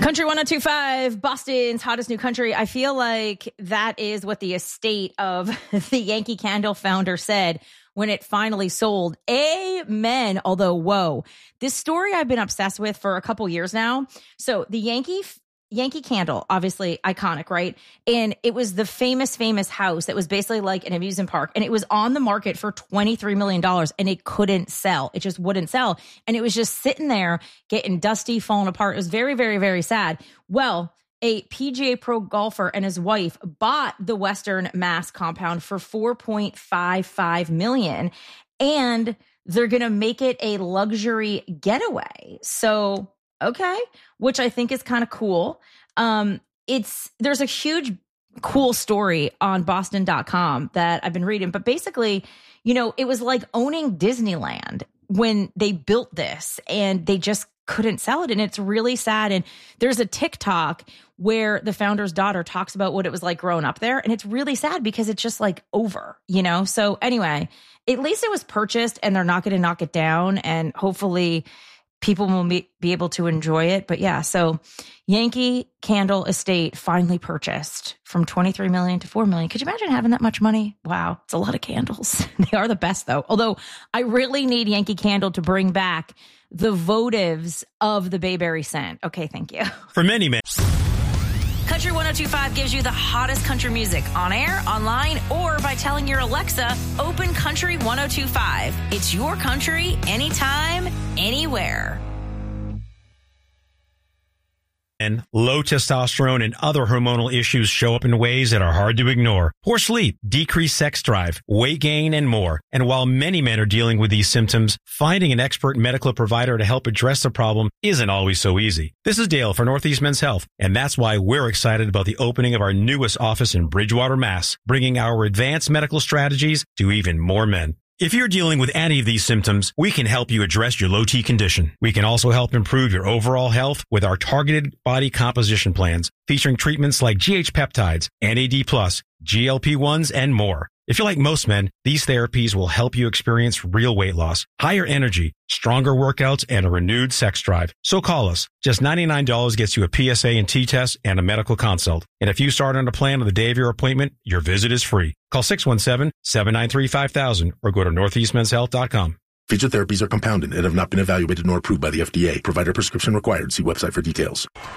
Country 102.5, Boston's hottest new country. I feel like that is what the estate of the Yankee Candle founder said when it finally sold. Amen. Although, whoa, this story I've been obsessed with for a couple years now. So the Yankee Candle, obviously iconic, right? And it was the famous house that was basically like an amusement park. And it was on the market for $23 million and it couldn't sell. It just wouldn't sell. And it was just sitting there getting dusty, falling apart. It was very, very, very sad. Well, a PGA Pro golfer and his wife bought the Western Mass compound for $4.55 million. And they're going to make it a luxury getaway. So, okay, which I think is kind of cool. There's a huge cool story on Boston.com that I've been reading, but basically, it was like owning Disneyland when they built this and they just couldn't sell it. And it's really sad. And there's a TikTok where the founder's daughter talks about what it was like growing up there. And it's really sad because it's just like over, So anyway, at least it was purchased and they're not going to knock it down. And hopefully people will be able to enjoy it. But yeah, so Yankee Candle estate finally purchased from $23 million to $4 million. Could you imagine having that much money? Wow. It's a lot of candles. They are the best though. Although I really need Yankee Candle to bring back the votives of the Bayberry scent. Okay. Thank you. For many men. Country 102.5 gives you the hottest country music on air, online, or by telling your Alexa, open Country 102.5. It's your country, anytime, anywhere. And low testosterone and other hormonal issues show up in ways that are hard to ignore. Poor sleep, decreased sex drive, weight gain, and more. And while many men are dealing with these symptoms, finding an expert medical provider to help address the problem isn't always so easy. This is Dale for Northeast Men's Health, and that's why we're excited about the opening of our newest office in Bridgewater, Mass., bringing our advanced medical strategies to even more men. If you're dealing with any of these symptoms, we can help you address your low T condition. We can also help improve your overall health with our targeted body composition plans, featuring treatments like GH peptides, NAD+, GLP-1s, and more. If you're like most men, these therapies will help you experience real weight loss, higher energy, stronger workouts, and a renewed sex drive. So call us. Just $99 gets you a PSA and T test and a medical consult. And if you start on a plan on the day of your appointment, your visit is free. Call 617-793-5000 or go to northeastmenshealth.com. Featured therapies are compounded and have not been evaluated nor approved by the FDA. Provider prescription required. See website for details.